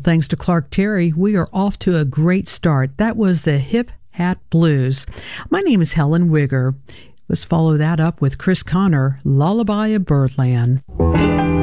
thanks to Clark Terry, we are off to a great start. That was the Hip Hat Blues. My name is Helen Wigger. Let's follow that up with Chris Connor, Lullaby of Birdland.